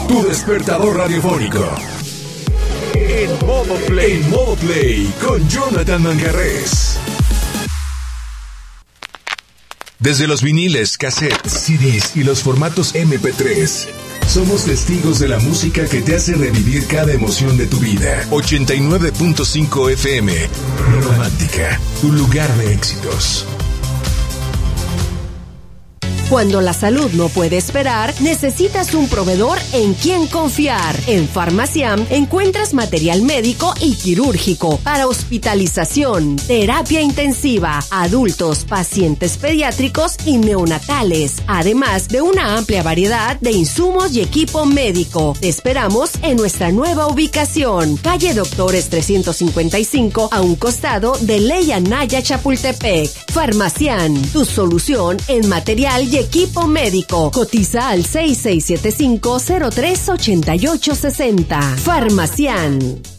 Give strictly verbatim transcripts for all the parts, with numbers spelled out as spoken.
tu despertador radiofónico. En modo play, en modo play con Jonathan Manjarrés. Desde los viniles, cassettes, C Ds y los formatos eme pe tres, somos testigos de la música que te hace revivir cada emoción de tu vida. ochenta y nueve punto cinco F M, Romántica, tu lugar de éxitos. Cuando la salud no puede esperar, necesitas un proveedor en quien confiar. En Farmaciam encuentras material médico y quirúrgico para hospitalización, terapia intensiva, adultos, pacientes pediátricos y neonatales, además de una amplia variedad de insumos y equipo médico. Te esperamos en nuestra nueva ubicación, calle Doctores trescientos cincuenta y cinco, a un costado de Ley Anaya, Chapultepec. Farmaciam, tu solución en material y equipo médico. Cotiza al seis seis siete cinco, cero tres ocho ocho seis cero. Farmaciam.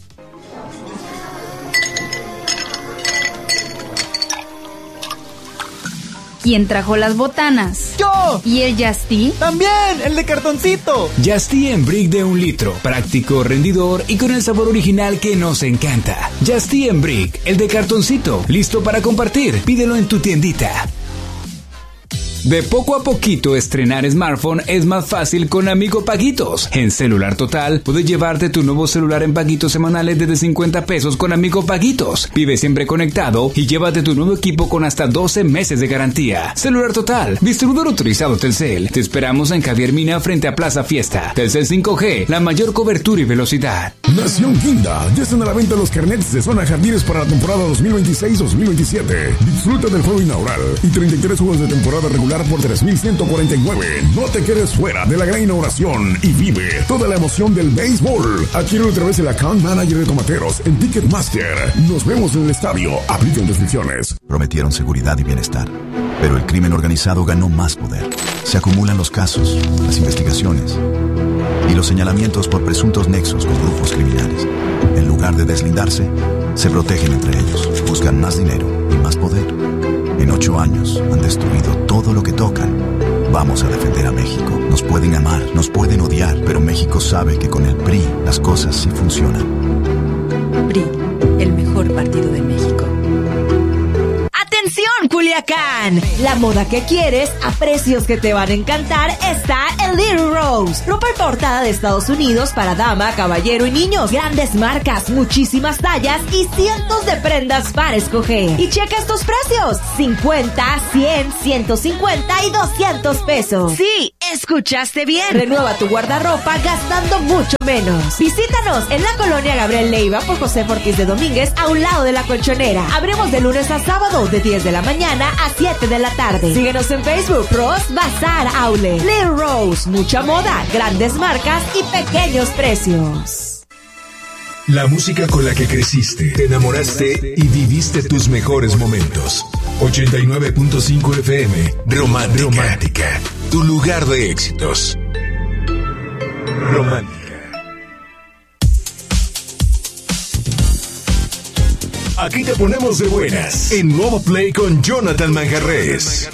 ¿Quién trajo las botanas? ¡Yo! ¿Y el Yasti? ¡También! ¡El de cartoncito! Yasti en brick de un litro. Práctico, rendidor y con el sabor original que nos encanta. Yasti en brick, el de cartoncito. Listo para compartir. Pídelo en tu tiendita. De poco a poquito estrenar smartphone es más fácil con Amigo Paguitos. En Celular Total puedes llevarte tu nuevo celular en paguitos semanales desde cincuenta pesos con Amigo Paguitos. Vive siempre conectado y llévate tu nuevo equipo con hasta doce meses de garantía. Celular Total, distribuidor autorizado Telcel. Te esperamos en Javier Mina frente a Plaza Fiesta. Telcel cinco G, la mayor cobertura y velocidad. Nación Guinda, ya están a la venta los carnets de Zona Jardines para la temporada dos mil veintiséis dos mil veintisiete. Disfruta del juego inaugural y treinta y tres juegos de temporada regular por tres mil ciento cuarenta y nueve. No te quedes fuera de la gran inauguración y vive toda la emoción del béisbol. Adquiere otra vez el account manager de Tomateros en Ticketmaster. Nos vemos en el estadio. Aplican restricciones. Prometieron seguridad y bienestar, pero el crimen organizado ganó más poder. Se acumulan los casos, las investigaciones y los señalamientos por presuntos nexos con grupos criminales. En lugar de deslindarse, se protegen entre ellos, buscan más dinero y más poder. En ocho años han destruido todo lo que tocan. Vamos a defender a México. Nos pueden amar, nos pueden odiar, pero México sabe que con el P R I las cosas sí funcionan. P R I, el mejor partido de México. ¡Atención, Culiacán! La moda que quieres a precios que te van a encantar está en Little Rose. Ropa importada de Estados Unidos para dama, caballero y niños. Grandes marcas, muchísimas tallas y cientos de prendas para escoger. Y checa estos precios: cincuenta, cien, ciento cincuenta y doscientos pesos. Sí, escuchaste bien. Renueva tu guardarropa gastando mucho menos. Visítanos en la colonia Gabriel Leiva por José Ortiz de Domínguez, a un lado de la Colchonera. Abrimos de lunes a sábado de diez de la mañana a siete de la tarde. Síguenos en Facebook, Rose Bazar Outlet. Little Rose, mucha moda, grandes marcas y pequeños precios. La música con la que creciste, te enamoraste y viviste tus mejores momentos. ochenta y nueve punto cinco F M, Romántica, Romántica, tu lugar de éxitos. Romántica. Aquí te ponemos de buenas en Nuevo Play con Jonathan Manjarrés.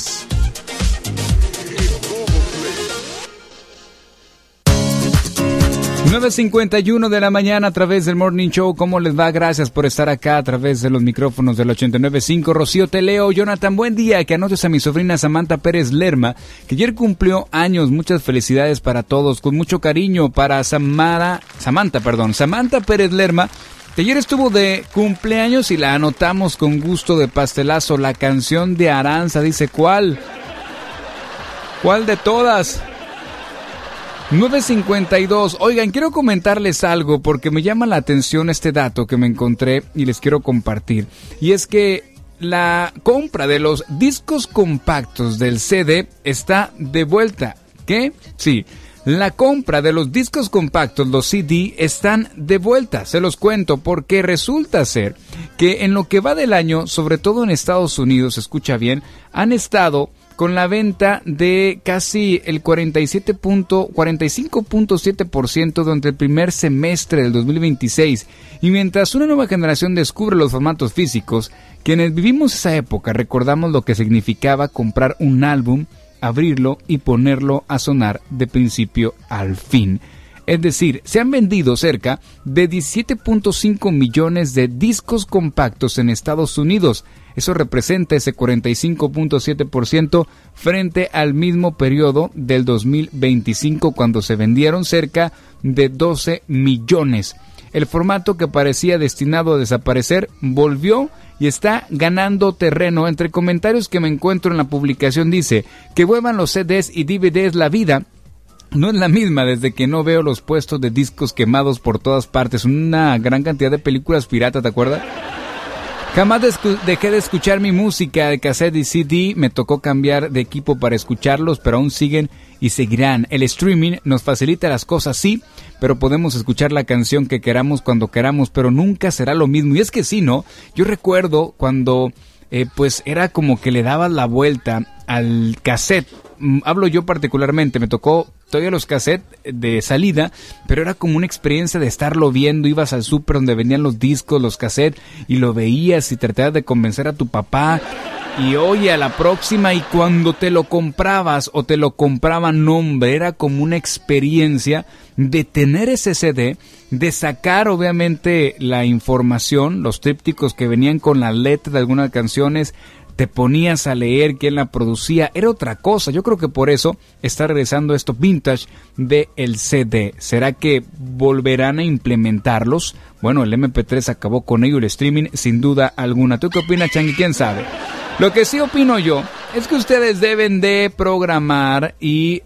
nueve cincuenta y uno de la mañana a través del Morning Show. ¿Cómo les va? Gracias por estar acá a través de los micrófonos del ochenta y nueve punto cinco. Rocío, te leo. Jonathan, buen día. Que anotes a mi sobrina Samantha Pérez Lerma, que ayer cumplió años. Muchas felicidades para todos. Con mucho cariño para Samara, Samantha, perdón, Samantha Pérez Lerma, que ayer estuvo de cumpleaños y la anotamos con gusto de pastelazo. La canción de Aranza, dice, ¿cuál? ¿Cuál de todas? nueve cincuenta y dos. Oigan, quiero comentarles algo porque me llama la atención este dato que me encontré y les quiero compartir. Y es que la compra de los discos compactos del C D está de vuelta. ¿Qué? Sí. La compra de los discos compactos, los C D, están de vuelta. Se los cuento porque resulta ser que en lo que va del año, sobre todo en Estados Unidos, escucha bien, han estado con la venta de casi el cuarenta y siete punto, cuarenta y cinco punto siete por ciento durante el primer semestre del dos mil veintiséis. Y mientras una nueva generación descubre los formatos físicos, quienes vivimos esa época recordamos lo que significaba comprar un álbum abrirlo y ponerlo a sonar de principio al fin. Es decir, se han vendido cerca de diecisiete punto cinco millones de discos compactos en Estados Unidos. Eso representa ese cuarenta y cinco punto siete por ciento frente al mismo periodo del dos mil veinticinco, cuando se vendieron cerca de doce millones. El formato que parecía destinado a desaparecer volvió y está ganando terreno. Entre comentarios que me encuentro en la publicación dice: que vuelvan los C Ds y D V Ds, la vida no es la misma desde que no veo los puestos de discos quemados por todas partes. Una gran cantidad de películas piratas, ¿te acuerdas? Jamás dejé de escuchar mi música de cassette y C D. Me tocó cambiar de equipo para escucharlos, pero aún siguen y seguirán. El streaming nos facilita las cosas, sí, pero podemos escuchar la canción que queramos cuando queramos, pero nunca será lo mismo. Y es que sí, ¿no? Yo recuerdo cuando eh, pues era como que le dabas la vuelta al cassette. Hablo yo particularmente, me tocó todavía los cassettes de salida, pero era como una experiencia de estarlo viendo. Ibas al súper donde vendían los discos, los cassettes, y lo veías y tratabas de convencer a tu papá. Y oye, a la próxima, y cuando te lo comprabas o te lo compraban, no, hombre, era como una experiencia de tener ese C D, de sacar obviamente la información, los trípticos que venían con la letra de algunas canciones. Te ponías a leer quién la producía, era otra cosa. Yo creo que por eso está regresando esto vintage de el C D. ¿Será que volverán a implementarlos? Bueno, el eme pe tres acabó con ello, el streaming, sin duda alguna. ¿Tú qué opinas, Changi? ¿Quién sabe? Lo que sí opino yo es que ustedes deben de programar y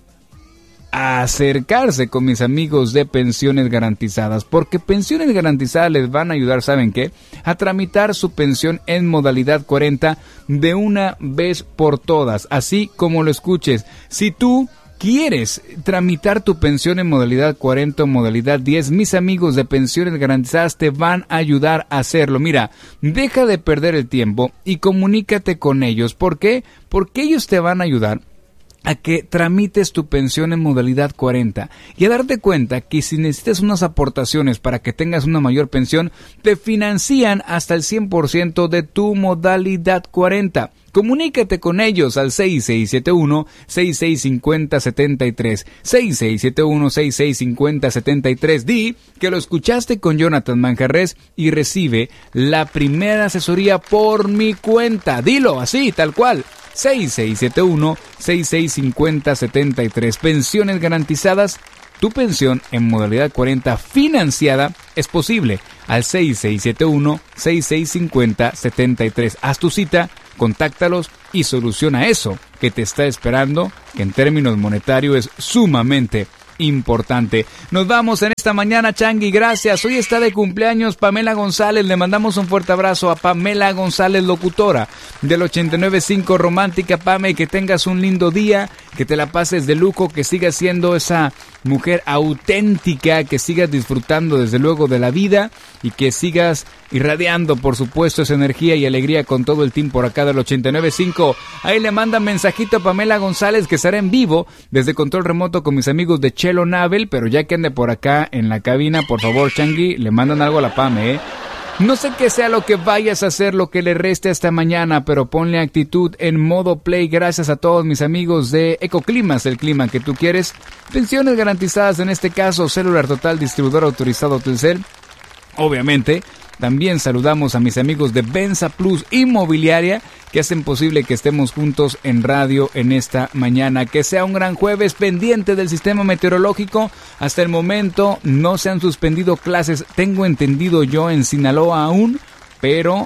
acercarse con mis amigos de Pensiones Garantizadas, porque Pensiones Garantizadas les van a ayudar, ¿saben qué? A tramitar su pensión en modalidad cuarenta de una vez por todas, así como lo escuches. Si tú quieres tramitar tu pensión en modalidad cuarenta o modalidad diez, mis amigos de Pensiones Garantizadas te van a ayudar a hacerlo. Mira, deja de perder el tiempo y comunícate con ellos. ¿Por qué? Porque ellos te van a ayudar a que tramites tu pensión en modalidad cuarenta y a darte cuenta que si necesitas unas aportaciones para que tengas una mayor pensión, te financian hasta el cien por ciento de tu modalidad cuarenta. Comunícate con ellos al seis seis siete uno, seis seis cinco cero, siete tres, seis seis siete uno, seis seis cinco cero, siete tres. Di que lo escuchaste con Jonathan Manjarres y recibe la primera asesoría por mi cuenta. Dilo así, tal cual. seis seis siete uno, seis seis cinco cero, siete tres. Pensiones Garantizadas. Tu pensión en modalidad cuarenta financiada es posible al seis seis siete uno, seis seis cinco cero, siete tres. Haz tu cita, contáctalos y soluciona eso que te está esperando, que en términos monetarios es sumamente importante. Nos vamos en esta mañana, Changi, gracias. Hoy está de cumpleaños Pamela González. Le mandamos un fuerte abrazo a Pamela González, locutora del ochenta y nueve punto cinco Romántica. Pame, que tengas un lindo día, que te la pases de lujo, que sigas siendo esa mujer auténtica, que sigas disfrutando desde luego de la vida y que sigas irradiando, por supuesto, esa energía y alegría con todo el team por acá del ochenta y nueve punto cinco. Ahí le mandan mensajito a Pamela González, que estará en vivo desde control remoto con mis amigos de Chelo Navel, pero ya que ande por acá en la cabina, por favor, Changi, le mandan algo a la Pame, ¿eh? No sé qué sea lo que vayas a hacer, lo que le reste esta mañana, pero ponle actitud en modo play. Gracias a todos mis amigos de Ecoclimas, el clima que tú quieres. Pensiones Garantizadas, en este caso, Celular Total, distribuidor autorizado Telcel. Obviamente, también saludamos a mis amigos de Benza Plus Inmobiliaria, que hacen posible que estemos juntos en radio en esta mañana. Que sea un gran jueves, pendiente del sistema meteorológico. Hasta el momento no se han suspendido clases, tengo entendido yo, en Sinaloa aún, pero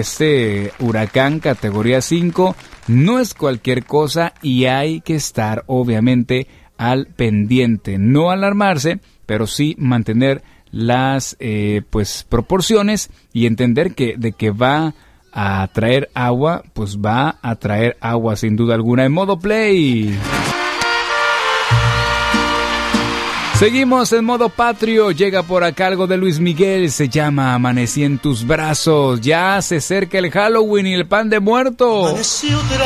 este huracán categoría cinco no es cualquier cosa y hay que estar obviamente al pendiente. No alarmarse, pero sí mantener las eh, pues proporciones y entender que de que va a traer agua, pues va a traer agua sin duda alguna. En modo play seguimos en modo patrio. Llega por acá algo de Luis Miguel, se llama Amanecí en tus brazos. Ya se acerca el Halloween y el pan de muerto.